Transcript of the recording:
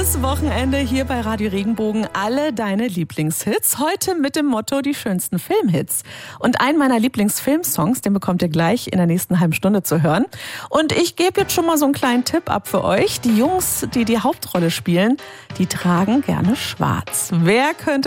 Jedes Wochenende hier bei Radio Regenbogen alle deine Lieblingshits. Heute mit dem Motto die schönsten Filmhits. Und einen meiner Lieblingsfilmsongs, den bekommt ihr gleich in der nächsten halben Stunde zu hören. Und ich gebe jetzt schon mal so einen kleinen Tipp ab für euch. Die Jungs, die die Hauptrolle spielen, die tragen gerne schwarz. Wer könnte